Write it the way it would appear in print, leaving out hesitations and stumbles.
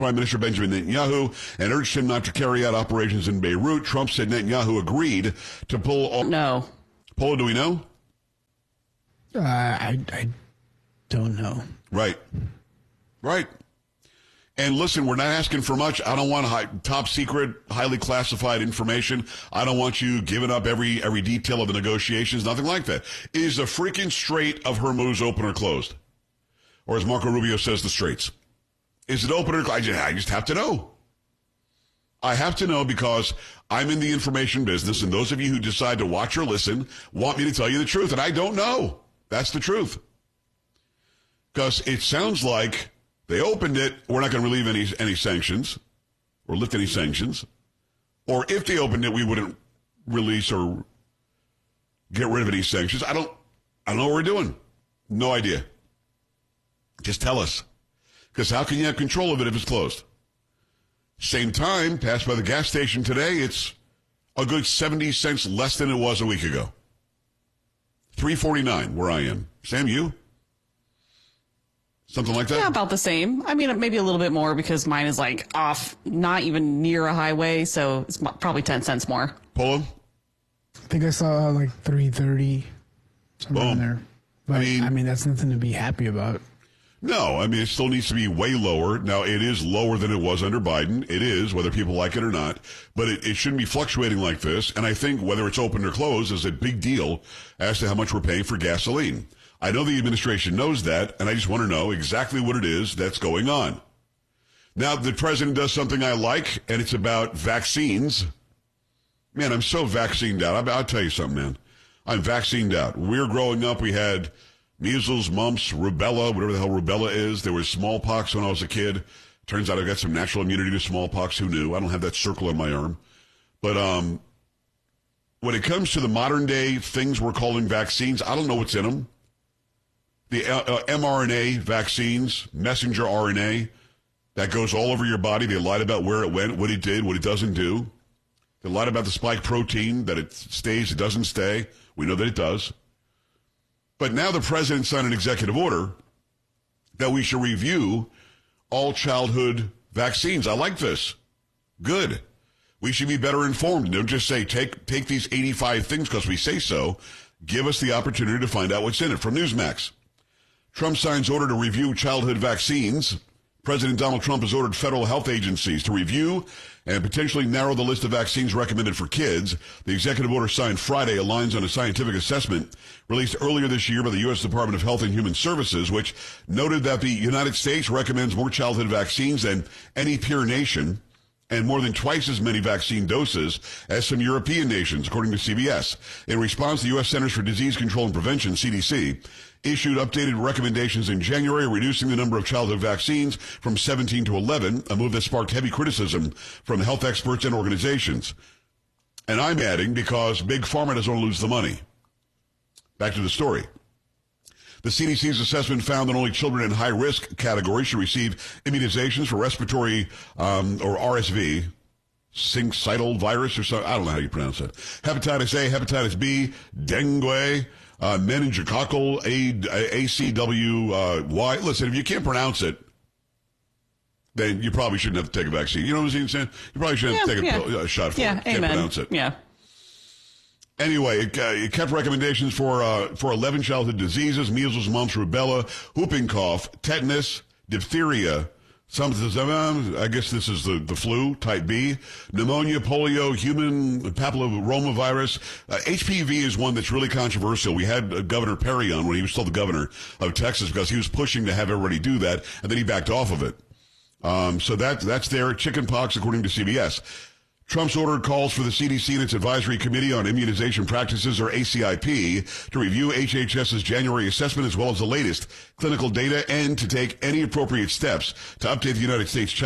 Prime Minister Benjamin Netanyahu and urged him not to carry out operations in Beirut. Trump said Netanyahu agreed to pull all... No. Polo, do we know? I don't know. Right. And listen, we're not asking for much. I don't want top secret, highly classified information. I don't want you giving up every detail of the negotiations, nothing like that. Is the freaking Strait of Hormuz open or closed? Or as Marco Rubio says, the straits. Is it open or closed? I just have to know. I have to know because I'm in the information business, and those of you who decide to watch or listen want me to tell you the truth, and I don't know. That's the truth. Because it sounds like they opened it, we're not going to relieve any sanctions or lift any sanctions. Or if they opened it, we wouldn't release or get rid of any sanctions. I don't know what we're doing. No idea. Just tell us. Because how can you have control of it if it's closed? Same time, passed by the gas station today, it's a good 70 cents less than it was a week ago. $3.49 where I am. Sam, you? Something like that? Yeah, about the same. I mean, maybe a little bit more because mine is like off, not even near a highway, so it's probably 10 cents more. Polo? I think I saw like 3.30, somewhere in there. But I mean, that's nothing to be happy about. No, I mean, it still needs to be way lower. Now, it is lower than it was under Biden. It is, whether people like it or not. But it shouldn't be fluctuating like this. And I think whether it's open or closed is a big deal as to how much we're paying for gasoline. I know the administration knows that, and I just want to know exactly what it is that's going on. Now, the president does something I like, and it's about vaccines. Man, I'm so vaccinated out. I'll tell you something, man. I'm vaccinated out. When we were growing up, we had measles, mumps, rubella, whatever the hell rubella is. There was smallpox when I was a kid. Turns out I've got some natural immunity to smallpox. Who knew? I don't have that circle on my arm. But when it comes to the modern day things we're calling vaccines, I don't know what's in them. The mRNA vaccines, messenger RNA, that goes all over your body. They lied about where it went, what it did, what it doesn't do. They lied about the spike protein, that it stays, it doesn't stay. We know that it does. But now the president signed an executive order that we should review all childhood vaccines. I like this. Good. We should be better informed. Don't just say, take these 85 things because we say so. Give us the opportunity to find out what's in it. From Newsmax. Trump signs order to review childhood vaccines. President Donald Trump has ordered federal health agencies to review and potentially narrow the list of vaccines recommended for kids. The executive order signed Friday aligns on a scientific assessment released earlier this year by the U.S. Department of Health and Human Services, which noted that the United States recommends more childhood vaccines than any peer nation and more than twice as many vaccine doses as some European nations, according to CBS. In response, the U.S. Centers for Disease Control and Prevention, CDC, issued updated recommendations in January, reducing the number of childhood vaccines from 17 to 11, a move that sparked heavy criticism from health experts and organizations. And I'm adding because Big Pharma doesn't want to lose the money. Back to the story. The CDC's assessment found that only children in high-risk categories should receive immunizations for respiratory or RSV, syncytial virus or something. I don't know how you pronounce it. Hepatitis A, hepatitis B, dengue, meningococcal, ACWY. Listen, if you can't pronounce it, then you probably shouldn't have to take a vaccine. You know what I'm saying? You probably shouldn't have to take a shot for it. Yeah, Can't pronounce it. Yeah. Anyway, it kept recommendations for 11 childhood diseases: measles, mumps, rubella, whooping cough, tetanus, diphtheria. I guess this is the flu, type B, pneumonia, polio, human papillomavirus. HPV is one that's really controversial. We had Governor Perry on when he was still the governor of Texas because he was pushing to have everybody do that, and then he backed off of it. So that's there. Chickenpox, according to CBS. Trump's order calls for the CDC and its Advisory Committee on Immunization Practices, or ACIP, to review HHS's January assessment as well as the latest clinical data and to take any appropriate steps to update the United States